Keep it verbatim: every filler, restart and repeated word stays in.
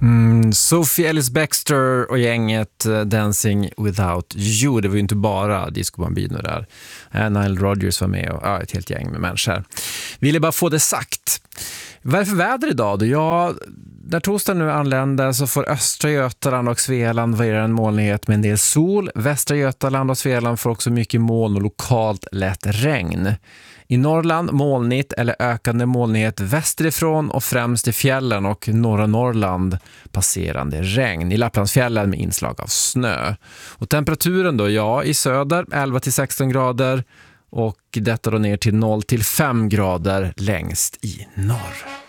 Mm, Sophie Ellis-Bextor och gänget uh, Dancing Without You. Det var ju inte bara Disco Bambino där. Uh, Nile Rodgers var med och uh, ett helt gäng med människor. Ville bara få det sagt. Vad är för väder idag då? Ja, när torsdagen nu anländer så får östra Götaland och Svealand varierande molnighet med en del sol. Västra Götaland och Svealand får också mycket moln och lokalt lätt regn. I Norrland molnigt eller ökande molnighet västerifrån och främst i fjällen och norra Norrland passerande regn. I Lapplandsfjällen med inslag av snö. Och temperaturen då? Ja, i söder elva till sexton grader och detta då ner till noll till fem grader längst i norr.